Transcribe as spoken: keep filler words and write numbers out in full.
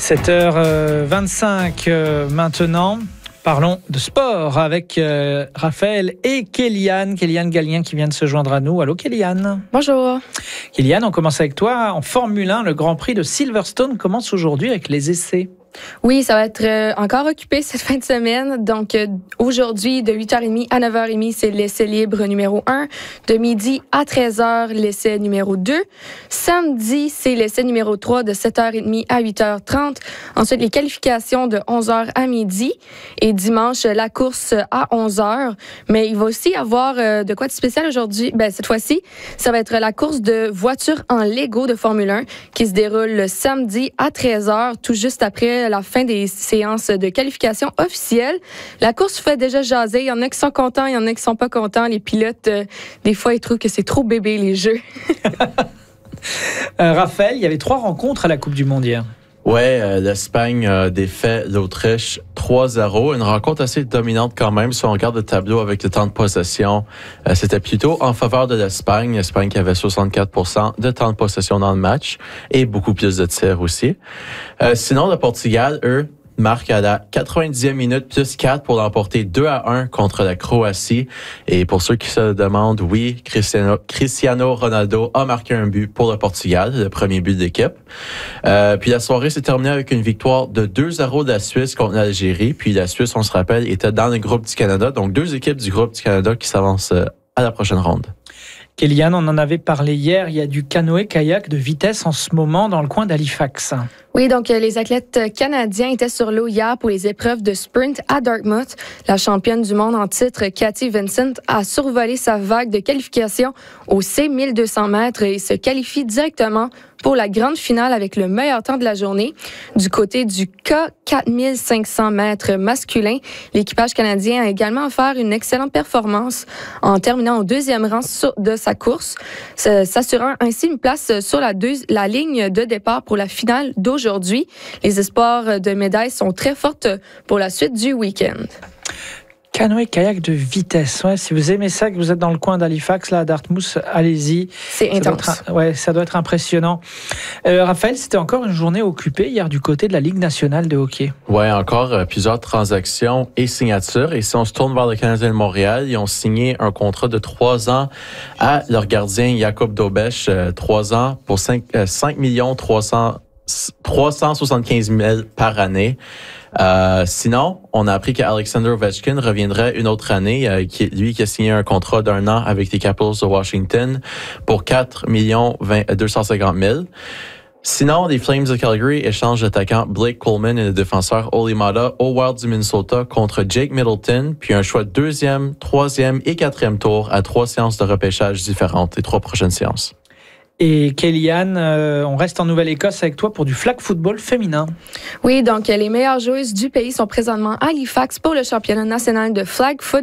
sept heures vingt-cinq euh, maintenant. Parlons de sport avec euh, Raphaël et Kéliane. Kéliane Gallien qui vient de se joindre à nous. Allô Kéliane. Bonjour. Kéliane, on commence avec toi. En Formule un, le Grand Prix de Silverstone commence aujourd'hui avec les essais. Oui, ça va être euh, encore occupé cette fin de semaine. Donc, euh, aujourd'hui, de huit heures trente à neuf heures trente, c'est l'essai libre numéro un. De midi à treize heures, l'essai numéro deux. Samedi, c'est l'essai numéro trois de sept heures trente à huit heures trente. Ensuite, les qualifications de onze heures à midi. Et dimanche, la course à onze heures. Mais il va aussi y avoir euh, de quoi de spécial aujourd'hui. Ben, cette fois-ci, ça va être la course de voitures en Lego de Formule un qui se déroule le samedi à treize heures, tout juste après la fin des séances de qualification officielle. La course fait déjà jaser. Il y en a qui sont contents, il y en a qui sont pas contents. Les pilotes, euh, des fois, ils trouvent que c'est trop bébé, les jeux. euh, Raphaël, il y avait trois rencontres à la Coupe du Monde hier. Ouais, euh, l'Espagne a défait l'Autriche trois zéro. Une rencontre assez dominante quand même. Si on regarde le tableau avec le temps de possession, euh, c'était plutôt en faveur de l'Espagne. L'Espagne qui avait soixante-quatre pour cent de temps de possession dans le match et beaucoup plus de tirs aussi. Euh, sinon, le Portugal, eux, marque à la quatre-vingt-dixième minute plus quatre pour l'emporter deux à un contre la Croatie. Et pour ceux qui se demandent, oui, Cristiano, Cristiano Ronaldo a marqué un but pour le Portugal, le premier but de l'équipe. Euh, puis la soirée s'est terminée avec une victoire de deux zéro de la Suisse contre l'Algérie. Puis la Suisse, on se rappelle, était dans le groupe du Canada. Donc deux équipes du groupe du Canada qui s'avancent à la prochaine ronde. Kéliane, on en avait parlé hier, il y a du canoë-kayak de vitesse en ce moment dans le coin d'Halifax. Oui, donc euh, les athlètes canadiens étaient sur l'eau hier pour les épreuves de sprint à Dartmouth. La championne du monde en titre, Cathy Vincent, a survolé sa vague de qualification au C mille deux cents mètres et se qualifie directement pour la grande finale avec le meilleur temps de la journée. Du côté du K quatre mille cinq cents mètres masculin, l'équipage canadien a également offert une excellente performance en terminant au deuxième rang de sa course, s'assurant ainsi une place sur la, deux, la ligne de départ pour la finale d'aujourd'hui. Les espoirs de médailles sont très fortes pour la suite du week-end. Canoë-kayak de vitesse. Ouais, si vous aimez ça, que vous êtes dans le coin d'Halifax, là, à Dartmouth, allez-y. C'est ça intense. Doit être, ouais, ça doit être impressionnant. Euh, Raphaël, c'était encore une journée occupée hier du côté de la Ligue nationale de hockey. Ouais, encore euh, plusieurs transactions et signatures. Et si on se tourne vers le Canadien de Montréal, ils ont signé un contrat de trois ans à leur gardien Jakub Dobeš, euh, trois ans pour cinq millions trois cent soixante-quinze mille par année. Euh, sinon, on a appris qu'Alexander Ovechkin reviendrait une autre année, euh, qui, lui qui a signé un contrat d'un an avec les Capitals de Washington pour quatre millions deux cent cinquante mille. Sinon, les Flames de Calgary échangent l'attaquant Blake Coleman et le défenseur Olli Maatta au Wild du Minnesota contre Jake Middleton, puis un choix de deuxième, troisième et quatrième tour à trois séances de repêchage différentes, les trois prochaines séances. Et Kéliane, euh, on reste en Nouvelle-Écosse avec toi pour du flag football féminin. Oui, donc les meilleures joueuses du pays sont présentement à Halifax pour le championnat national de flag football.